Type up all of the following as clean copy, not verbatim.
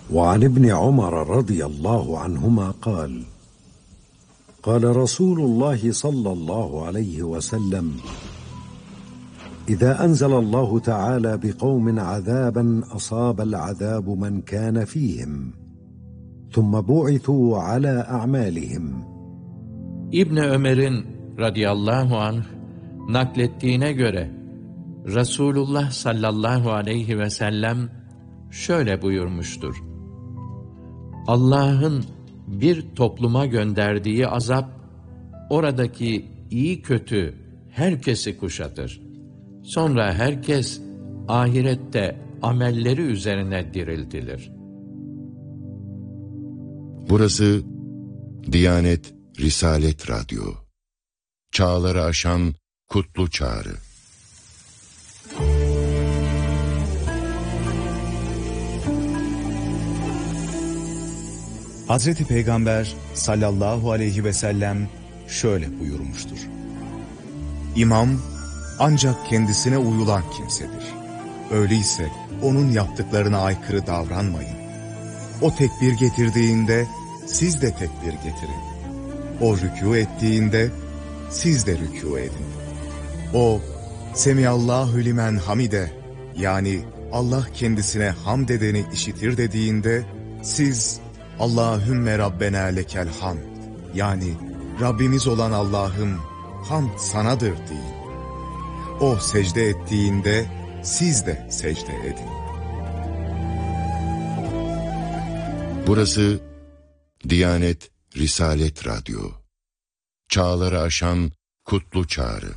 وعن ابن عمر رضي الله عنهما قال: قال رسول الله صلى الله عليه وسلم: إذا أنزل الله تعالى بقوم عذابا أصاب العذاب من كان فيهم ثم بعثوا على أعمالهم. İbn Ömer'in radıyallahu anh naklettiğine göre Resulullah sallallahu aleyhi ve sellem şöyle buyurmuştur: Allah'ın bir topluma gönderdiği azap, oradaki iyi kötü herkesi kuşatır. Sonra herkes ahirette amelleri üzerine diriltilir. Burası Diyanet Risalet Radyo. Çağları aşan kutlu çağrı. Hazreti Peygamber sallallahu aleyhi ve sellem şöyle buyurmuştur: İmam ancak kendisine uyulan kimsedir. Öyleyse onun yaptıklarına aykırı davranmayın. O tekbir getirdiğinde siz de tekbir getirin. O rükû ettiğinde siz de rükû edin. O Semiyallahu limen hamide, yani Allah kendisine hamd edeni işitir dediğinde siz Allahümme Rabbena lekel hamd, yani Rabbimiz olan Allah'ım hamd sanadır deyin. O secde ettiğinde siz de secde edin. Burası Diyanet Risalet Radyo. Çağları aşan kutlu çağrı.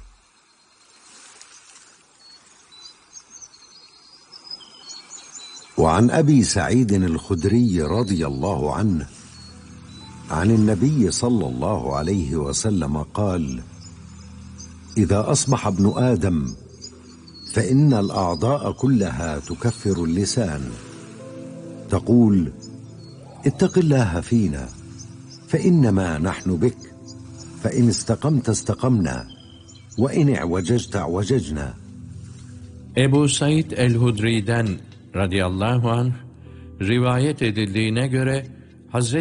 وعن أبي سعيد الخدري رضي الله عنه عن النبي صلى الله عليه وسلم قال: إذا أصبح ابن آدم فإن الأعضاء كلها تكفر اللسان، تقول: اتق الله فينا فإنما نحن بك، فإن استقمت استقمنا وإن اعوججت اعوججنا. Ebu Said el-Hudri'den radıyallahu anh rivayet edildiğine göre Hazreti